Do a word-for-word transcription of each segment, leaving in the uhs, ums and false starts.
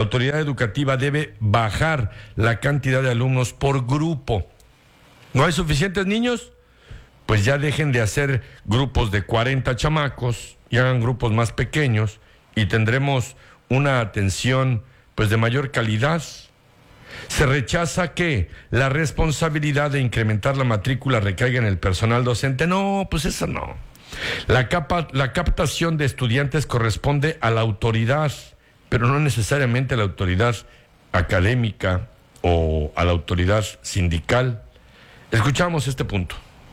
autoridad educativa debe bajar la cantidad de alumnos por grupo. ¿No hay suficientes niños? Pues ya dejen de hacer grupos de cuarenta chamacos y hagan grupos más pequeños y tendremos una atención pues de mayor calidad. Se rechaza que la responsabilidad de incrementar la matrícula recaiga en el personal docente. No, pues eso no. La, capa, la captación de estudiantes corresponde a la autoridad, pero no necesariamente a la autoridad académica o a la autoridad sindical. Escuchamos este punto.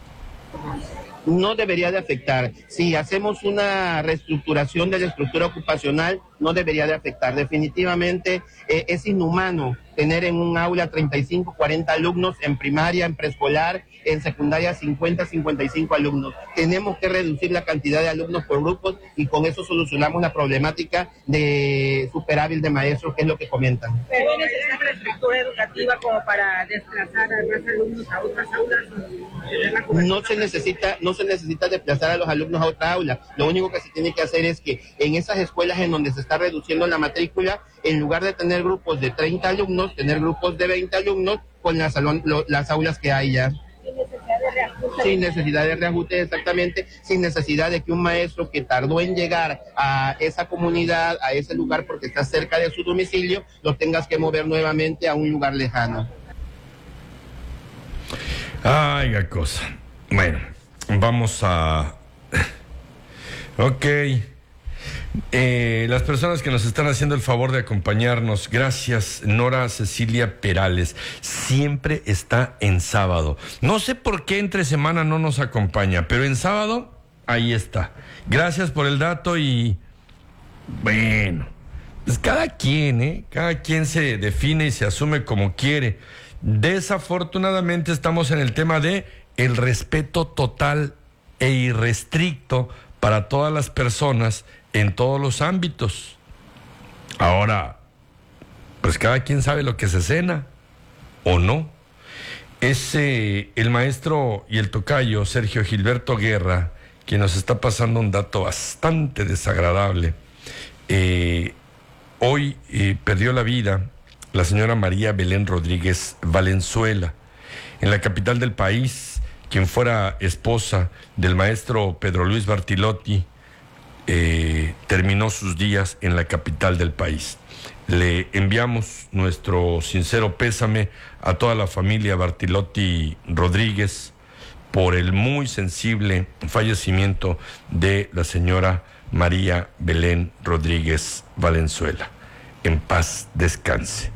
No debería de afectar. Si hacemos una reestructuración de la estructura ocupacional, no debería de afectar. Definitivamente eh, es inhumano tener en un aula treinta y cinco, cuarenta alumnos, en primaria, en preescolar, en secundaria cincuenta, cincuenta y cinco alumnos. Tenemos que reducir la cantidad de alumnos por grupos y con eso solucionamos la problemática de superávit de maestros, que es lo que comentan. ¿Pero es necesaria reestructura educativa como para desplazar a más alumnos a otras aulas? No se necesita, no se necesita desplazar a los alumnos a otra aula. Lo único que se tiene que hacer es que en esas escuelas en donde se está reduciendo la matrícula, en lugar de tener grupos de treinta alumnos, tener grupos de veinte alumnos con las, salón, lo, las aulas que hay ya. Sin necesidad de reajuste. Sin necesidad de reajuste, exactamente, sin necesidad de que un maestro que tardó en llegar a esa comunidad, a ese lugar porque está cerca de su domicilio, lo tengas que mover nuevamente a un lugar lejano. Ay, qué cosa. Bueno, vamos a... Ok. Eh, las personas que nos están haciendo el favor de acompañarnos, gracias. Nora Cecilia Perales, siempre está en sábado. No sé por qué entre semana no nos acompaña, pero en sábado, ahí está. Gracias por el dato y... Bueno, pues cada quien, ¿eh? Cada quien se define y se asume como quiere. Desafortunadamente estamos en el tema de el respeto total e irrestricto para todas las personas en todos los ámbitos. Ahora, pues cada quien sabe lo que se cena o no. Es eh, el maestro y el tocayo Sergio Gilberto Guerra quien nos está pasando un dato bastante desagradable. Eh, hoy eh, perdió la vida la señora María Belén Rodríguez Valenzuela, en la capital del país, quien fuera esposa del maestro Pedro Luis Bartilotti, eh, terminó sus días en la capital del país. Le enviamos nuestro sincero pésame a toda la familia Bartilotti Rodríguez por el muy sensible fallecimiento de la señora María Belén Rodríguez Valenzuela. En paz descanse.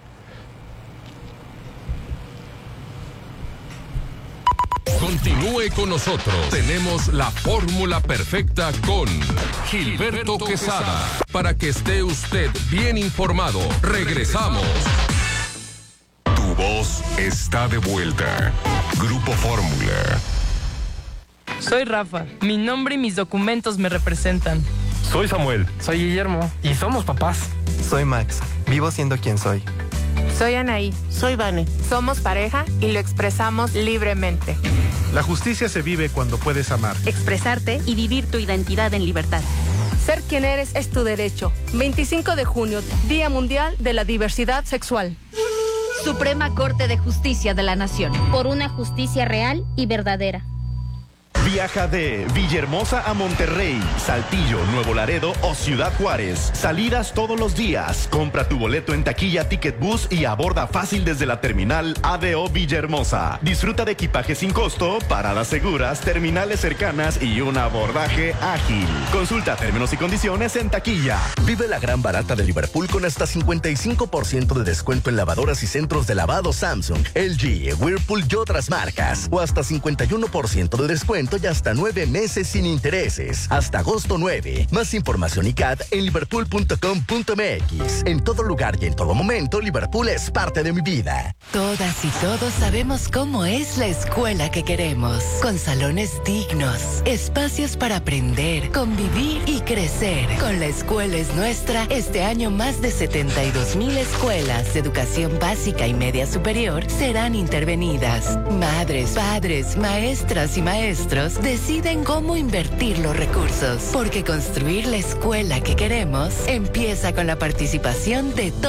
Continúe con nosotros. Tenemos la fórmula perfecta con Gilberto Quesada. Para que esté usted bien informado. Regresamos. Tu voz está de vuelta. Grupo Fórmula. Soy Rafa. Mi nombre y mis documentos me representan. Soy Samuel. Soy Guillermo. Y somos papás. Soy Max. Vivo siendo quien soy. Soy Anaí. Soy Vane. Somos pareja y lo expresamos libremente. La justicia se vive cuando puedes amar, expresarte y vivir tu identidad en libertad. Ser quien eres es tu derecho. veinticinco de junio, Día Mundial de la Diversidad Sexual. Suprema Corte de Justicia de la Nación. Por una justicia real y verdadera. Viaja de Villahermosa a Monterrey, Saltillo, Nuevo Laredo o Ciudad Juárez. Salidas todos los días. Compra tu boleto en taquilla Ticket Bus y aborda fácil desde la terminal A D O Villahermosa. Disfruta de equipaje sin costo, paradas seguras, terminales cercanas y un abordaje ágil. Consulta términos y condiciones en taquilla. Vive la gran barata de Liverpool con hasta cincuenta y cinco por ciento de descuento en lavadoras y centros de lavado Samsung, L G, Whirlpool y otras marcas. O hasta cincuenta y uno por ciento de descuento y hasta nueve meses sin intereses. Hasta agosto nueve. Más información y C A D en liverpool punto com punto m x. En todo lugar y en todo momento, Liverpool es parte de mi vida. Todas y todos sabemos cómo es la escuela que queremos. Con salones dignos, espacios para aprender, convivir y crecer. Con La Escuela es Nuestra, este año más de setenta y dos mil escuelas de educación básica y media superior serán intervenidas. Madres, padres, maestras y maestros deciden cómo invertir los recursos, porque construir la escuela que queremos empieza con la participación de todos.